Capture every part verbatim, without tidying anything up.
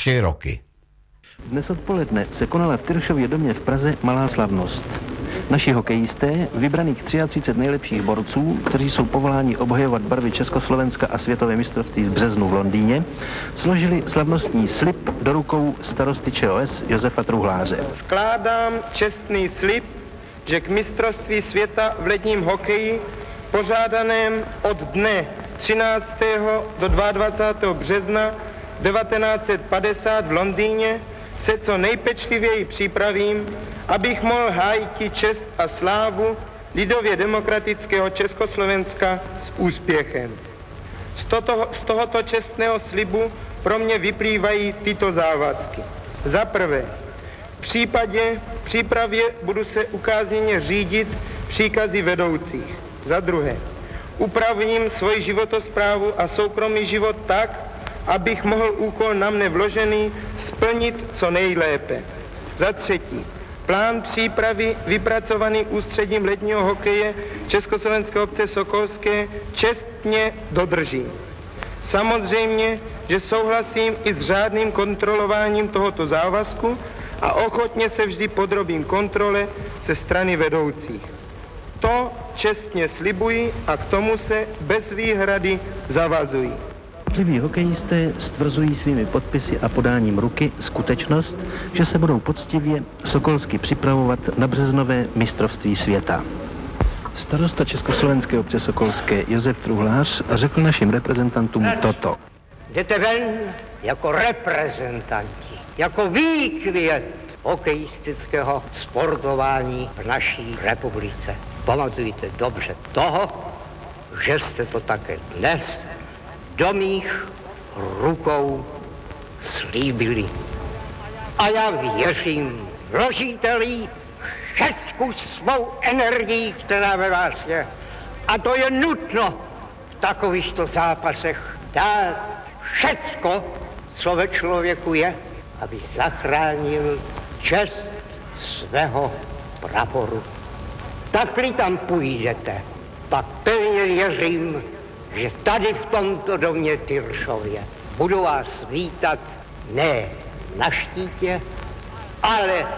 tři roky. Dnes odpoledne se konala v Tyršově domě v Praze malá slavnost. Naši hokejisté, vybraných třicet tři nejlepších borců, kteří jsou povoláni obhajovat barvy Československa a světové mistrovství v březnu v Londýně, složili slavnostní slib do rukou starosty ČOS Josefa Truhláře. Skládám čestný slib, že k mistrovství světa v ledním hokeji, pořádaném od dne třináctého do dvacátého druhého března devatenáct set padesát v Londýně, se co nejpečlivěji připravím, abych mohl hájit čest a slávu lidově demokratického Československa s úspěchem. Z, toto, z tohoto čestného slibu pro mě vyplývají tyto závazky. Za prvé, v případě přípravě budu se ukázněně řídit příkazy vedoucích. Za druhé, upravím svoji životosprávu a soukromý život tak, abych mohl úkol na mne vložený splnit co nejlépe. Za třetí, plán přípravy vypracovaný ústředím ledního hokeje Československé obce Sokolské čestně dodržím. Samozřejmě, že souhlasím i s řádným kontrolováním tohoto závazku a ochotně se vždy podrobím kontrole ze strany vedoucích. To čestně slibuji a k tomu se bez výhrady zavazuji. Jednotliví hokejisté stvrzují svými podpisy a podáním ruky skutečnost, že se budou poctivě sokolsky připravovat na březnové mistrovství světa. Starosta Československé obce Sokolské Josef Truhlář řekl našim reprezentantům toto. Jdete ven jako reprezentanti, jako výkvět hokejistického sportování v naší republice. Pamatujte dobře toho, že jste to také dnes do mých rukou slíbili. A já věřím, vložíte-li všechnu svou energii, která ve vás je. A to je nutno v takovýchto zápasech dát všecko, co ve člověku je, aby zachránil čest svého praporu. Tak-li tam půjdete, pak pevně věřím, že tady v tomto domě Tyršově budu vás vítat ne na štítě, ale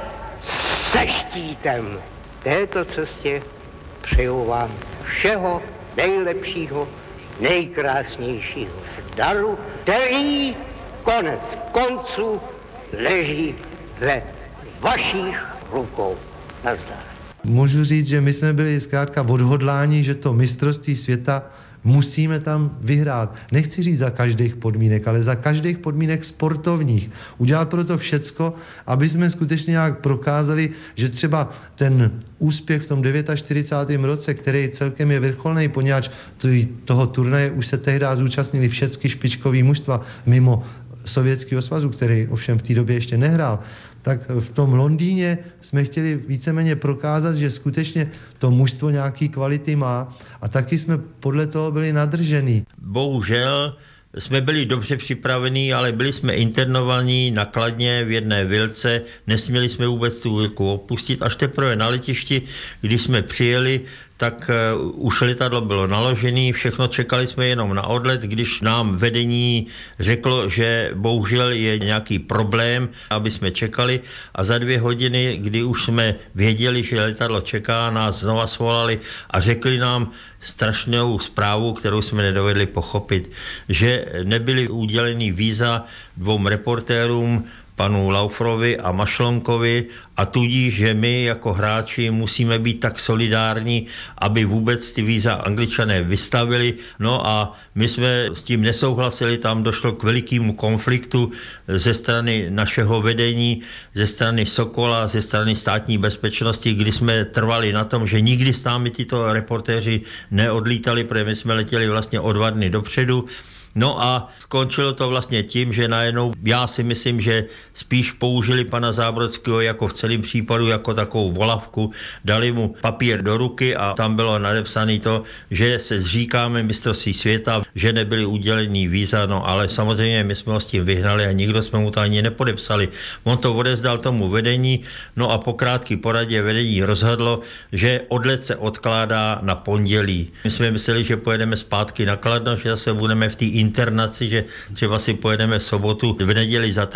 se štítem. Této cestě přeju vám všeho nejlepšího, nejkrásnějšího zdaru, který konec konců leží ve vašich rukou. Nazdar. Můžu říct, že my jsme byli zkrátka odhodláni, že to mistrovství světa musíme tam vyhrát. Nechci říct za každých podmínek, ale za každých podmínek sportovních. Udělat pro to všecko, aby jsme skutečně nějak prokázali, že třeba ten úspěch v tom čtyřicátém devátém roce, který celkem je vrcholný, poněvadž toho turnaje už se tehdy zúčastnili všechny špičkový mužstva mimo Sovětského svazu, který ovšem v té době ještě nehrál, tak v tom Londýně jsme chtěli víceméně prokázat, že skutečně to mužstvo nějaký kvality má a taky jsme podle toho byli nadržení. Bohužel jsme byli dobře připravení, ale byli jsme internovaní na Kladně v jedné vilce, nesměli jsme vůbec tu vilku opustit, až teprve na letišti, když jsme přijeli, tak uh, už letadlo bylo naložené, všechno čekali jsme jenom na odlet, když nám vedení řeklo, že bohužel je nějaký problém, aby jsme čekali a za dvě hodiny, kdy už jsme věděli, že letadlo čeká, nás znova svolali a řekli nám strašnou zprávu, kterou jsme nedovedli pochopit, že nebyly uděleny víza dvou reportérům, panu Laufrovi a Mašlonkovi a tudíž, že my jako hráči musíme být tak solidární, aby vůbec ty víza Angličané vystavili. No a my jsme s tím nesouhlasili, tam došlo k velikému konfliktu ze strany našeho vedení, ze strany Sokola, ze strany státní bezpečnosti, kdy jsme trvali na tom, že nikdy s námi tyto reportéři neodlítali, protože my jsme letěli vlastně o dva dny dopředu. No a skončilo to vlastně tím, že najednou já si myslím, že spíš použili pana Zábrodského jako v celém případu jako takovou volavku, dali mu papír do ruky a tam bylo nadepsané to, že se zříkáme mistrovství světa, že nebyly udělený víza, no ale samozřejmě my jsme ho s tím vyhnali a nikdo jsme mu to ani nepodepsali. On to odezdal tomu vedení, no a po krátké poradě vedení rozhodlo, že odlet se odkládá na pondělí. My jsme mysleli, že pojedeme zpátky na Kladno, že zase budeme v té internaci, že třeba si pojedeme v sobotu, v neděli za